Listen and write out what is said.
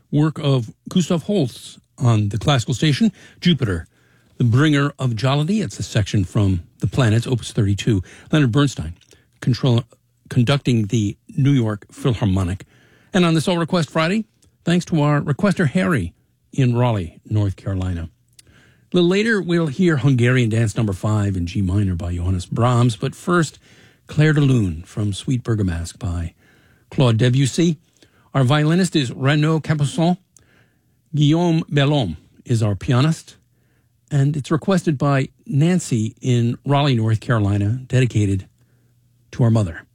work of Gustav Holst on the classical station, Jupiter, the bringer of jollity. It's a section from The Planets, Opus 32. Leonard Bernstein, conducting the New York Philharmonic. And on this All Request Friday, thanks to our requester Harry in Raleigh, North Carolina. A little later, we'll hear Hungarian Dance No. 5 in G minor by Johannes Brahms. But first, Clair de Lune from Suite Bergamasque by Claude Debussy. Our violinist is Renaud Capuçon. Guillaume Bellhomme is our pianist. And it's requested by Nancy in Raleigh, North Carolina, dedicated to our mother.